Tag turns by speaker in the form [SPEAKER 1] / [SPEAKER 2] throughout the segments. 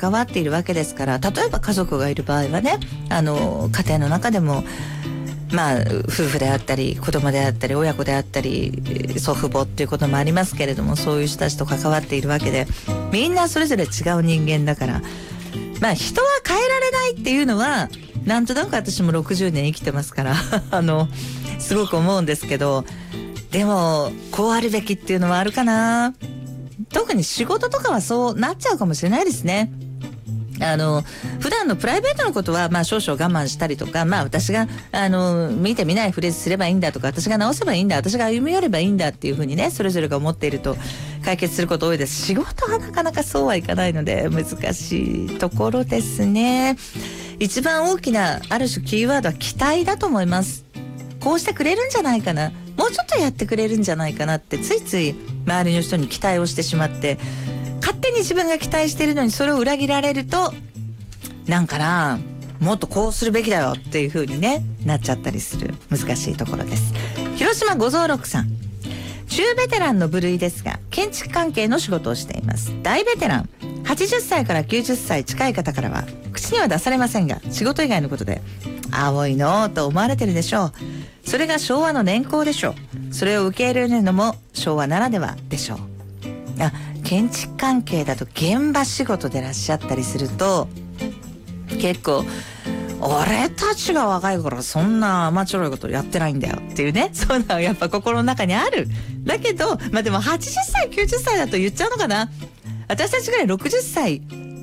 [SPEAKER 1] 関わっているわけですから、例えば家族がいる場合はね、家庭の中でも夫婦であったり子供であったり親子であったり祖父母っていうこともありますけれども、そういう人たちと関わっているわけで、みんなそれぞれ違う人間だから、人は変えられないっていうのはなんとなく私も60年生きてますからすごく思うんですけど、でもこうあるべきっていうのはあるかな。特に仕事とかはそうなっちゃうかもしれないですね。普段のプライベートのことは少々我慢したりとか、私が見て見ないフレーズすればいいんだとか、私が直せばいいんだ、私が歩み寄ればいいんだっていうふうにね、それぞれが思っていると解決すること多いです。仕事はなかなかそうはいかないので難しいところですね。一番大きなある種キーワードは期待だと思います。こうしてくれるんじゃないかな、もうちょっとやってくれるんじゃないかなってついつい周りの人に期待をしてしまって、勝手に自分が期待しているのにそれを裏切られると、なんかな、もっとこうするべきだよっていう風にねなっちゃったりする難しいところです。広島五蔵六さん、中ベテランの部類ですが建築関係の仕事をしています。大ベテラン80歳から90歳近い方からは口には出されませんが、仕事以外のことで青いのと思われてるでしょう。それが昭和の年功でしょう。それを受け入れるのも昭和ならではでしょう。建築関係だと現場仕事でいらっしゃったりすると、結構俺たちが若い頃そんな甘ちょろいことやってないんだよっていうね、そういうのはやっぱ心の中にある。だけどでも80歳90歳だと言っちゃうのかな。私たちぐらい60歳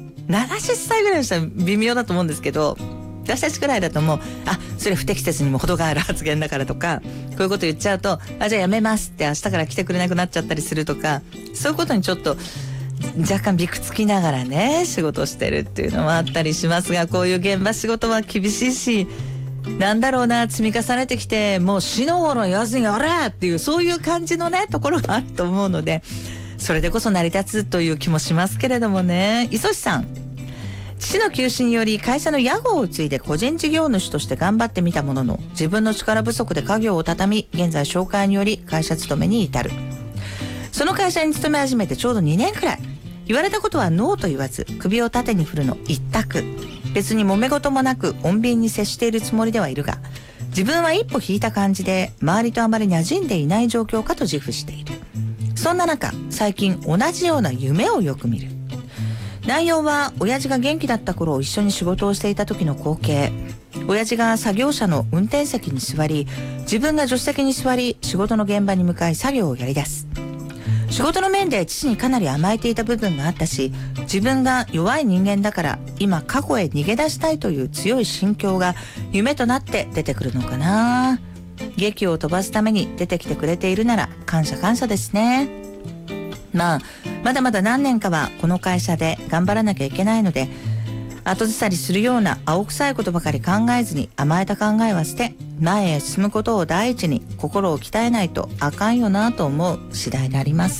[SPEAKER 1] 70歳ぐらいの人は微妙だと思うんですけど、私たちくらいだともうそれ不適切にも程がある発言だからとか、こういうこと言っちゃうとじゃあやめますって明日から来てくれなくなっちゃったりするとか、そういうことにちょっと若干びくつきながらね仕事をしてるっていうのもあったりしますが、こういう現場仕事は厳しいし、なんだろうな、積み重ねてきてもう死の頃やずにやれっていう、そういう感じのねところがあると思うので、それでこそ成り立つという気もしますけれどもね。磯志さん、父の急死により会社の屋号を継いで個人事業主として頑張ってみたものの、自分の力不足で家業を畳み、現在紹介により会社勤めに至る。その会社に勤め始めてちょうど2年くらい、言われたことはノーと言わず首を縦に振るの一択。別に揉め事もなく穏便に接しているつもりではいるが、自分は一歩引いた感じで周りとあまり馴染んでいない状況かと自負している。そんな中、最近同じような夢をよく見る。内容は親父が元気だった頃一緒に仕事をしていた時の光景。親父が作業車の運転席に座り、自分が助手席に座り、仕事の現場に向かい作業をやり出す。仕事の面で父にかなり甘えていた部分があったし、自分が弱い人間だから今過去へ逃げ出したいという強い心境が夢となって出てくるのかな。劇を飛ばすために出てきてくれているなら感謝感謝ですね。まだまだ何年かはこの会社で頑張らなきゃいけないので、後ずさりするような青臭いことばかり考えずに甘えた考えは捨て、前へ進むことを第一に心を鍛えないとあかんよなと思う次第であります。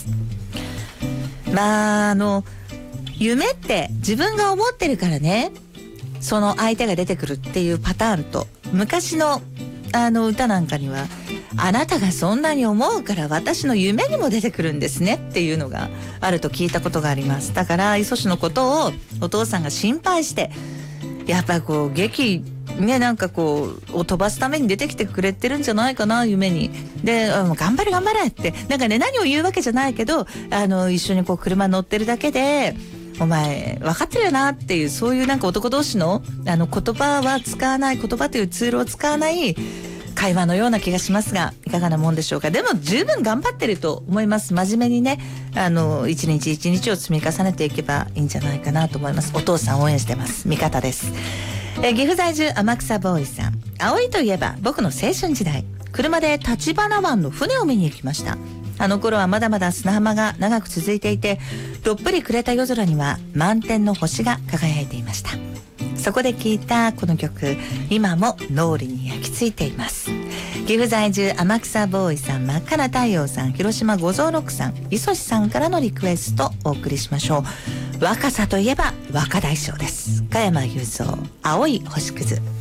[SPEAKER 1] 夢って自分が思ってるからね、その相手が出てくるっていうパターンと、昔の歌なんかにはあなたがそんなに思うから私の夢にも出てくるんですねっていうのがあると聞いたことがあります。だから磯氏のことをお父さんが心配して、やっぱりこう劇ね、なんかこうを飛ばすために出てきてくれてるんじゃないかな、夢に。で頑張れ頑張れってなんかね、何を言うわけじゃないけど一緒にこう車乗ってるだけでお前分かってるよなっていう、そういうなんか男同士の言葉は使わない、言葉というツールを使わない会話のような気がしますが、いかがなもんでしょうか。でも十分頑張ってると思います。真面目にね一日一日を積み重ねていけばいいんじゃないかなと思います。お父さん応援してます。味方です。岐阜在住天草ボーイさん、青いといえば僕の青春時代、車で立花湾の船を見に行きました。あの頃はまだまだ砂浜が長く続いていて、どっぷり暮れた夜空には満天の星が輝いていました。そこで聴いたこの曲、今も脳裏に焼き付いています。岐阜在住天草ボーイさん、真っ赤な太陽さん、広島五蔵六さん、磯志さんからのリクエストお送りしましょう。若さといえば若大将です。加山雄三、青い星屑。